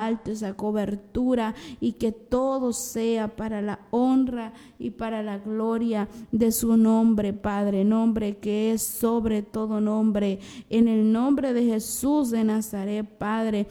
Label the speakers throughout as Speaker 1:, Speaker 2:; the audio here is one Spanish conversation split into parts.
Speaker 1: alto, esa cobertura, y que todo sea para la honra y para la gloria de su nombre, Padre, nombre que es sobre todo nombre. En el nombre de Jesús de Nazaret, Padre,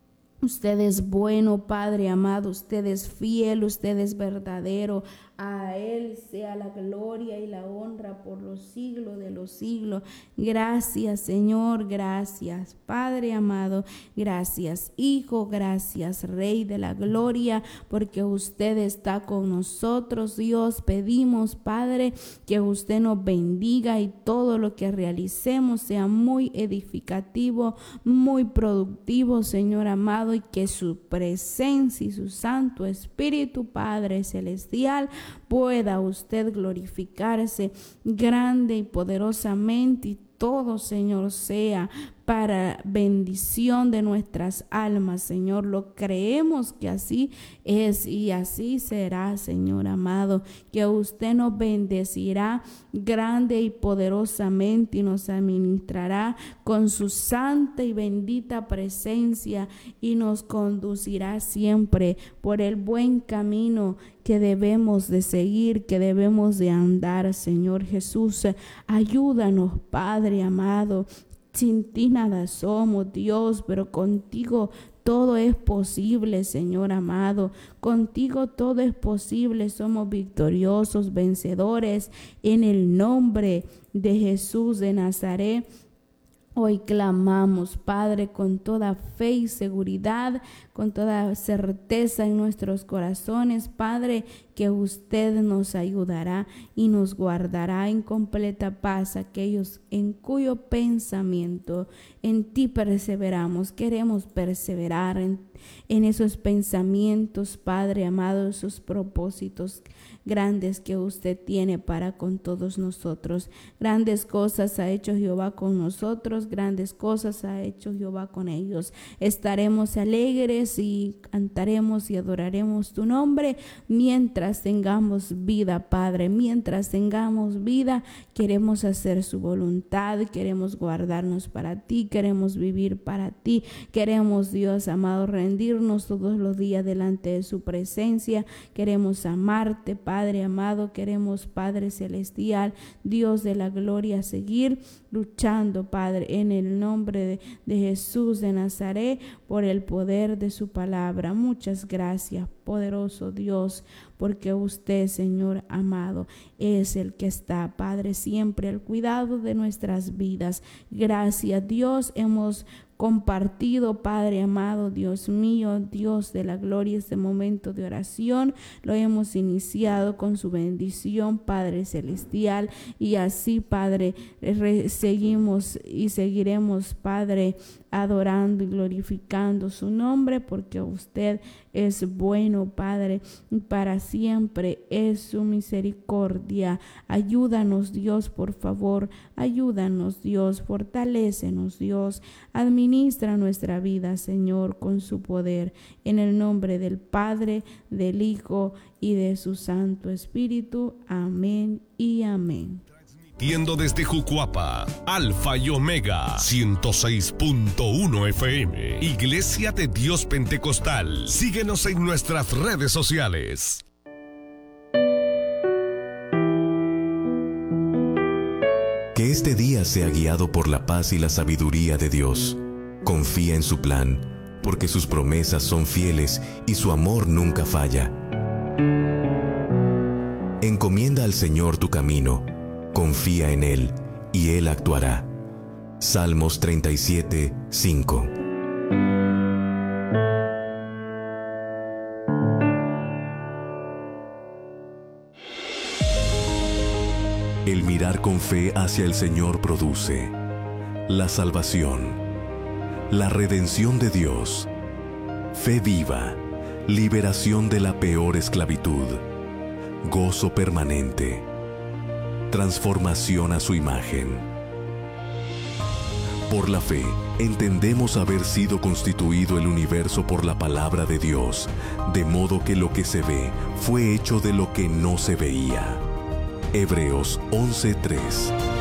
Speaker 1: usted es bueno, Padre amado, usted es fiel, usted es verdadero. A Él sea la gloria y la honra por los siglos de los siglos. Gracias, Señor, gracias, Padre amado, gracias, Hijo, gracias, Rey de la gloria, porque usted está con nosotros. Dios, pedimos, Padre, que usted nos bendiga y todo lo que realicemos sea muy edificativo, muy productivo, Señor amado, y que su presencia y su Santo Espíritu, Padre celestial, pueda usted glorificarse grande y poderosamente, y todo, Señor, sea para bendición de nuestras almas, Señor. Lo creemos que así es y así será, Señor amado, que usted nos bendecirá grande y poderosamente y nos administrará con su santa y bendita presencia y nos conducirá siempre por el buen camino que debemos de seguir, que debemos de andar, Señor Jesús. Ayúdanos, Padre amado. Sin ti nada somos, Dios, pero contigo todo es posible, Señor amado. Contigo todo es posible. Somos victoriosos, vencedores, en el nombre de Jesús de Nazaret. Hoy clamamos, Padre, con toda fe y seguridad, con toda certeza en nuestros corazones, Padre, que usted nos ayudará y nos guardará en completa paz aquellos en cuyo pensamiento en ti perseveramos. Queremos perseverar en esos pensamientos, Padre amado, esos propósitos grandes que usted tiene para con todos nosotros. Grandes cosas ha hecho Jehová con nosotros, grandes cosas ha hecho Jehová con ellos. Estaremos alegres y cantaremos y adoraremos tu nombre mientras tengamos vida, Padre. Mientras tengamos vida, queremos hacer su voluntad, queremos guardarnos para ti, queremos vivir para ti, queremos, Dios amado, rendirnos todos los días delante de su presencia. Queremos amarte, Padre amado, queremos, Padre celestial, Dios de la gloria, seguir luchando, Padre, en el nombre de Jesús de Nazaret, por el poder de su palabra. Muchas gracias, poderoso Dios, porque usted, Señor amado, es el que está, Padre, siempre al cuidado de nuestras vidas. Gracias, Dios, hemos compartido, Padre amado, Dios mío, Dios de la gloria, este momento de oración. Lo hemos iniciado con su bendición, Padre celestial, y así, Padre, seguimos y seguiremos, Padre, adorando y glorificando su nombre, porque usted es bueno, Padre, y para siempre es su misericordia. Ayúdanos, Dios, por favor, ayúdanos, Dios, fortalécenos, Dios, administra nuestra vida, Señor, con su poder, en el nombre del Padre, del Hijo y de su Santo Espíritu. Amén y amén.
Speaker 2: Transmitiendo desde Jucuapa, Alfa y Omega 106.1 FM, Iglesia de Dios Pentecostal. Síguenos en nuestras redes sociales.
Speaker 3: Que este día sea guiado por la paz y la sabiduría de Dios. Confía en su plan, porque sus promesas son fieles y su amor nunca falla. Encomienda al Señor tu camino, confía en Él, y Él actuará. Salmos 37, 5. El mirar con fe hacia el Señor produce la salvación, la redención de Dios, fe viva, liberación de la peor esclavitud, gozo permanente, transformación a su imagen. Por la fe, entendemos haber sido constituido el universo por la palabra de Dios, de modo que lo que se ve fue hecho de lo que no se veía. Hebreos 11:3.